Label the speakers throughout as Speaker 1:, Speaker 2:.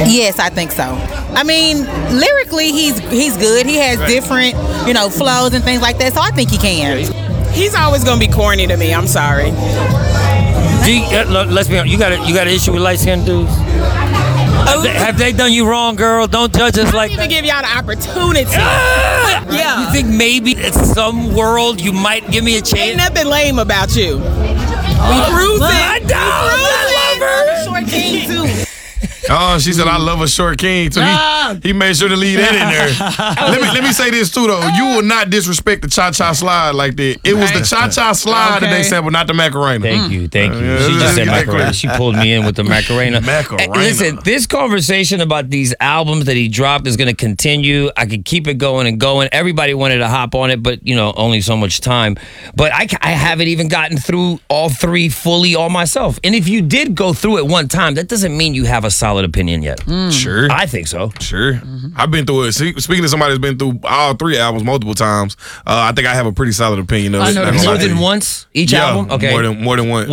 Speaker 1: Yes, I think so. I mean, lyrically, he's good. He has different, flows and things like that. So I think he can.
Speaker 2: He's always gonna be corny to me. I'm sorry.
Speaker 3: Let's be honest. You got an issue with light-skinned dudes? Have they done you wrong, girl? Don't judge us like that.
Speaker 2: I didn't even give y'all the opportunity.
Speaker 3: Yeah. You think maybe in some world you might give me a chance?
Speaker 2: Ain't nothing lame about you. We cruising.
Speaker 3: I love her.
Speaker 2: Short king too.
Speaker 4: Oh, she said, I love a short king. So he made sure to leave that in there. let me say this, too, though. You will not disrespect the cha-cha slide like that. It was the cha-cha slide that they sampled, not the Macarena.
Speaker 3: Thank you. She just said Macarena. She pulled me in with the Macarena. Listen, this conversation about these albums that he dropped is going to continue. I could keep it going and going. Everybody wanted to hop on it, but, only so much time. But I haven't even gotten through all three fully all myself. And if you did go through it one time, that doesn't mean you have a solid opinion yet.
Speaker 4: Sure.
Speaker 3: I think so.
Speaker 4: Sure. I've been through it. Speaking to somebody that's been through all three albums multiple times, I think I have a pretty solid opinion of it.
Speaker 3: More than once each album? Okay.
Speaker 4: More than once.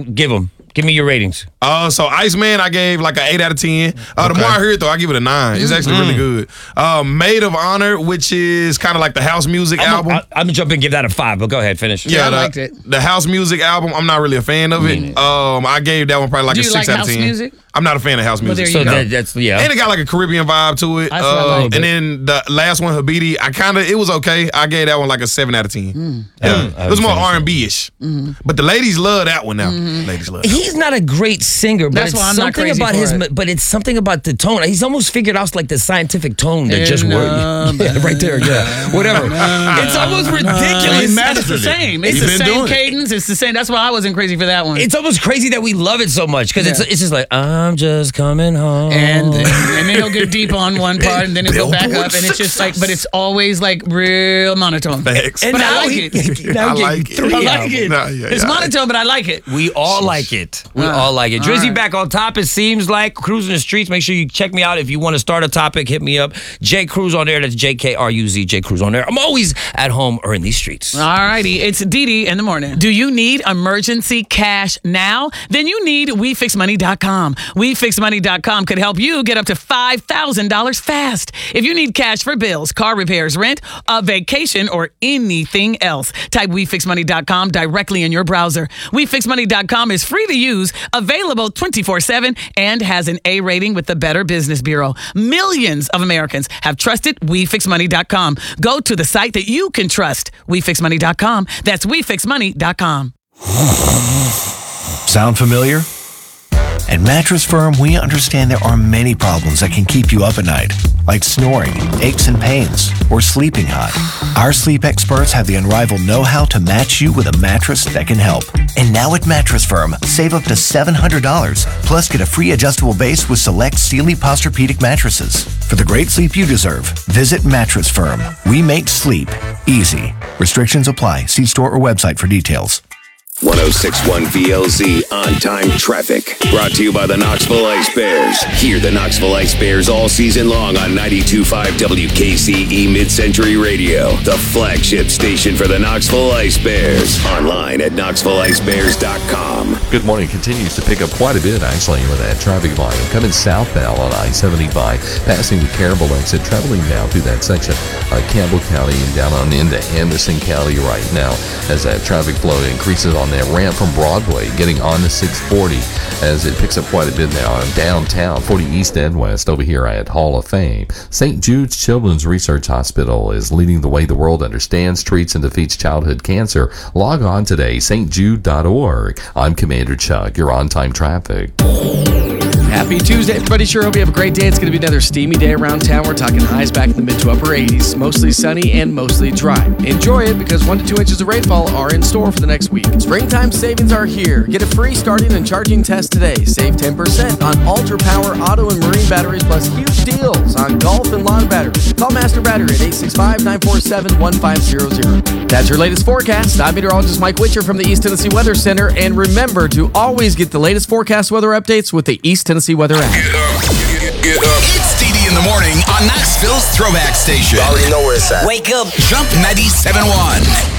Speaker 3: Give me your ratings.
Speaker 4: So Iceman, I gave like an 8 out of 10. The more I hear it, though, I give it a 9. It's actually really good. Maid of Honor, which is kind of like the house music album.
Speaker 3: I'm going to jump in and give that a 5, but go ahead, finish.
Speaker 4: Yeah,
Speaker 2: I liked it.
Speaker 4: The house music album, I'm not really a fan of it. I gave that one probably like a 6 out of 10.
Speaker 2: Do you like house music?
Speaker 4: I'm not a fan of house music.
Speaker 2: Well, there you go.
Speaker 3: That's
Speaker 4: And it got like a Caribbean vibe to it.
Speaker 2: That's what I like.
Speaker 4: And then the last one, Habiti, it was okay. I gave that one like a 7 out of 10. It was more R&B-ish. But the ladies love that one now. Ladies love it.
Speaker 3: He's not a great singer, but
Speaker 2: That's
Speaker 3: it's
Speaker 2: why I'm not
Speaker 3: something
Speaker 2: crazy
Speaker 3: about
Speaker 2: for
Speaker 3: but it's something about the tone. He's almost figured out like the scientific tone that just works. Yeah, right there, whatever. It's almost ridiculous.
Speaker 2: It's the same. It's the same cadence. It's the same. That's why I wasn't crazy for that one.
Speaker 3: It's almost crazy that we love it so much because it's just like, I'm just coming home.
Speaker 2: And then he'll get deep on one part, and then he'll go back up, and it's just like, but it's always like real monotone.
Speaker 4: Thanks.
Speaker 2: But I like it.
Speaker 4: I like it.
Speaker 2: I like it. It's monotone, but I like it.
Speaker 3: We all like it. We all like it. Drizzy back on top, it seems like. Cruising the streets. Make sure you check me out. If you want to start a topic, hit me up. J Cruz on there. That's JKRUZ. J Cruz on there. I'm always at home or in these streets.
Speaker 2: All righty. It's Dee in the morning. Do you need emergency cash now? Then you need WeFixMoney.com. WeFixMoney.com could help you get up to $5,000 fast. If you need cash for bills, car repairs, rent, a vacation, or anything else, type WeFixMoney.com directly in your browser. WeFixMoney.com is free to use, available 24/7, and has an A rating with the Better Business Bureau. Millions of Americans have trusted WeFixMoney.com. Go to the site that you can trust. WeFixMoney.com. That's WeFixMoney.com.
Speaker 5: Sound familiar? At Mattress Firm, we understand there are many problems that can keep you up at night, like snoring, aches and pains, or sleeping hot. Our sleep experts have the unrivaled know-how to match you with a mattress that can help. And now at Mattress Firm, save up to $700, plus get a free adjustable base with select Sealy Posturepedic mattresses. For the great sleep you deserve, visit Mattress Firm. We make sleep easy. Restrictions apply. See store or website for details.
Speaker 6: 1061 VLZ on-time traffic. Brought to you by the Knoxville Ice Bears. Hear the Knoxville Ice Bears all season long on 92.5 WKCE Mid-Century Radio, the flagship station for the Knoxville Ice Bears. Online at KnoxvilleIceBears.com.
Speaker 7: Good morning. Continues to pick up quite a bit, actually, with that traffic volume. Coming southbound on I-75, passing the Carroll exit, traveling now through that section of Campbell County and down on into Anderson County right now as that traffic flow increases on that ramp from Broadway, getting on to 640 as it picks up quite a bit now downtown, 40 East and West over here at Hall of Fame. St. Jude's Children's Research Hospital is leading the way the world understands, treats, and defeats childhood cancer. Log on today, stjude.org. I'm Commander Chuck. You're on-time traffic.
Speaker 8: Happy Tuesday, everybody. Sure hope you have a great day. It's going to be another steamy day around town. We're talking highs back in the mid to upper 80s. Mostly sunny and mostly dry. Enjoy it because 1 to 2 inches of rainfall are in store for the next week. Springtime savings are here. Get a free starting and charging test today. Save 10% on Ultra Power auto and marine batteries plus huge deals on golf and lawn batteries. Call Master Battery at 865-947-1500. That's your latest forecast. I'm meteorologist Mike Witcher from the East Tennessee Weather Center. And remember to always get the latest forecast weather updates with the East Tennessee Weather app.
Speaker 6: Get up.
Speaker 9: It's Dee in the morning on Knoxville's Throwback Station.
Speaker 6: You already know where it's at.
Speaker 9: Wake up. Jump 97.1.